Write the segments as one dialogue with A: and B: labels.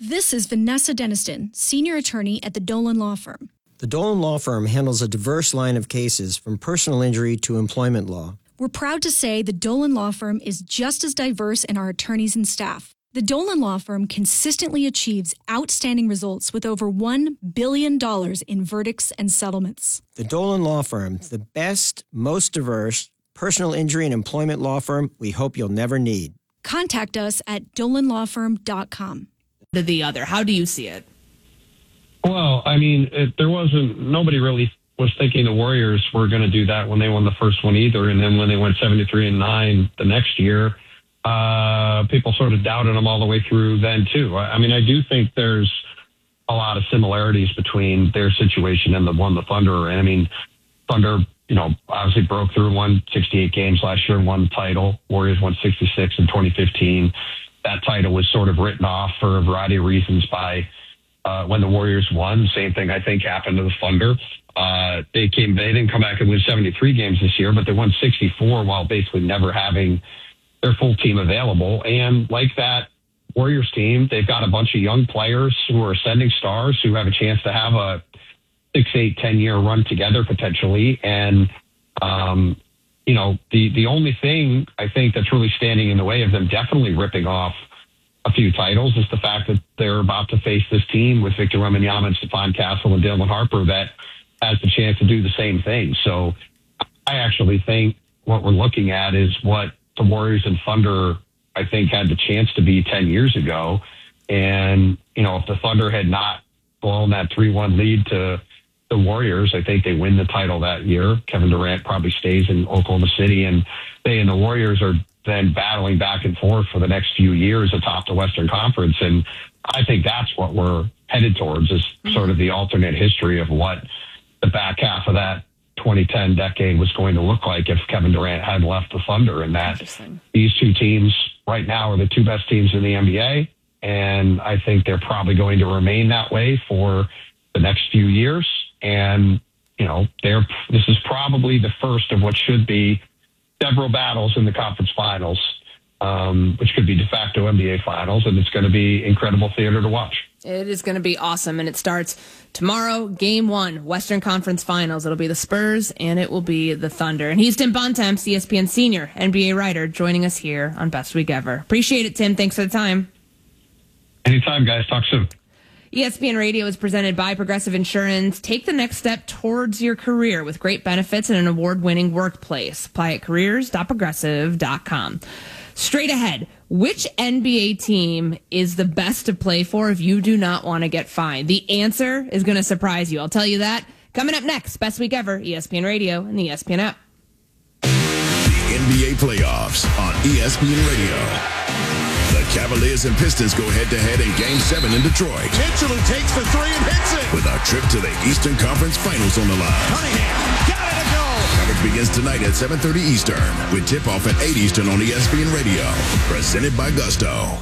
A: This is Vanessa Deniston, senior attorney at the Dolan Law Firm.
B: The Dolan Law Firm handles a diverse line of cases from personal injury to employment law.
A: We're proud to say the Dolan Law Firm is just as diverse in our attorneys and staff. The Dolan Law Firm consistently achieves outstanding results with over $1 billion in verdicts and settlements.
B: The Dolan Law Firm, the best, most diverse personal injury and employment law firm we hope you'll never need.
A: Contact us at dolanlawfirm.com.
C: To the other, how do you see it?
D: Well, I mean, nobody really was thinking the Warriors were going to do that when they won the first one either. And then when they went 73-9 the next year, people sort of doubted them all the way through then too. I mean, I do think there's a lot of similarities between their situation and the one the Thunder. And I mean, Thunder, obviously broke through and won 68 games last year and won the title. Warriors won 66 in 2015. That title was sort of written off for a variety of reasons by when the Warriors won. Same thing, I think, happened to the Thunder. They didn't come back and win 73 games this year, but they won 64 while basically never having their full team available. And like that Warriors team, they've got a bunch of young players who are ascending stars who have a chance to have a 6, 8, 10-year run together potentially. And, the only thing I think that's really standing in the way of them definitely ripping off a few titles is the fact that they're about to face this team with Victor Wembanyama and Stephon Castle and Dylan Harper that has the chance to do the same thing. So I actually think what we're looking at is what the Warriors and Thunder, I think, had the chance to be 10 years ago. And, if the Thunder had not blown that 3-1 lead to the Warriors, I think they win the title that year. Kevin Durant probably stays in Oklahoma City, and they and the Warriors are then battling back and forth for the next few years atop the Western Conference. And I think that's what we're headed towards, is sort of the alternate history of what the back half of that 2010 decade was going to look like if Kevin Durant had left the Thunder. And that these two teams right now are the two best teams in the NBA. And I think they're probably going to remain that way for the next few years. And, this is probably the first of what should be several battles in the conference finals, which could be de facto NBA finals. And it's going to be incredible theater to watch.
C: It is going to be awesome. And it starts tomorrow, Game 1, Western Conference Finals. It'll be the Spurs and it will be the Thunder. And he's Tim Bontemps, ESPN senior NBA writer, joining us here on Best Week Ever. Appreciate it, Tim. Thanks for the time.
D: Anytime, guys. Talk soon.
C: ESPN Radio is presented by Progressive Insurance. Take the next step towards your career with great benefits and an award-winning workplace. Apply at careers.progressive.com. Straight ahead, which NBA team is the best to play for if you do not want to get fined? The answer is going to surprise you. I'll tell you that. Coming up next, Best Week Ever, ESPN Radio and the ESPN app.
E: The NBA playoffs on ESPN Radio. The Cavaliers and Pistons go head-to-head in Game 7 in Detroit.
F: Mitchell, who takes the three and hits it.
E: With a trip to the Eastern Conference Finals on the line.
F: Cunningham, got it to go.
E: Coverage begins tonight at 7:30 Eastern, with tip-off at 8 Eastern on ESPN Radio. Presented by Gusto.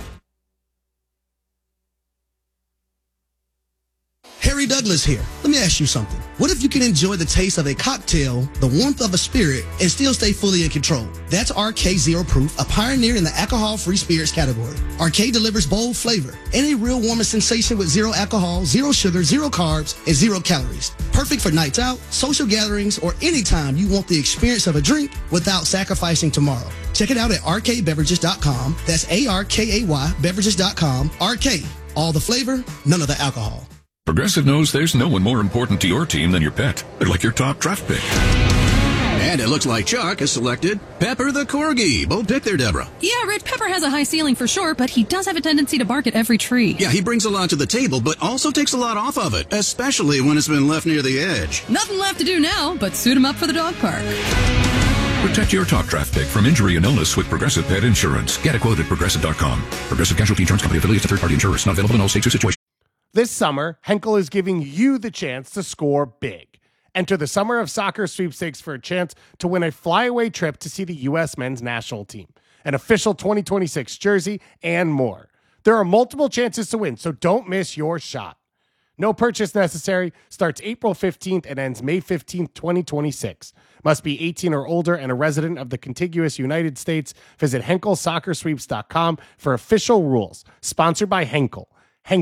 G: Harry Douglas here. Let me ask you something. What if you can enjoy the taste of a cocktail, the warmth of a spirit, and still stay fully in control? That's RK Zero Proof, a pioneer in the alcohol-free spirits category. RK delivers bold flavor and a real warming sensation with zero alcohol, zero sugar, zero carbs, and 0 calories. Perfect for nights out, social gatherings, or anytime you want the experience of a drink without sacrificing tomorrow. Check it out at rkbeverages.com. That's ARKAY beverages.com. RK, all the flavor, none of the alcohol.
H: Progressive knows there's no one more important to your team than your pet. They're like your top draft pick.
I: And it looks like Chuck has selected Pepper the Corgi. Bold pick there, Deborah.
J: Yeah, Rich, Pepper has a high ceiling for sure, but he does have a tendency to bark at every tree.
I: Yeah, he brings a lot to the table, but also takes a lot off of it, especially when it's been left near the edge.
J: Nothing left to do now but suit him up for the dog park.
H: Protect your top draft pick from injury and illness with Progressive Pet Insurance. Get a quote at Progressive.com. Progressive Casualty Insurance Company affiliates of third-party insurers. Not available in all states or situations.
K: This summer, Henkel is giving you the chance to score big. Enter the Summer of Soccer sweepstakes for a chance to win a flyaway trip to see the U.S. men's national team, an official 2026 jersey, and more. There are multiple chances to win, so don't miss your shot. No purchase necessary. Starts April 15th and ends May 15th, 2026. Must be 18 or older and a resident of the contiguous United States. Visit HenkelSoccerSweeps.com for official rules. Sponsored by Henkel.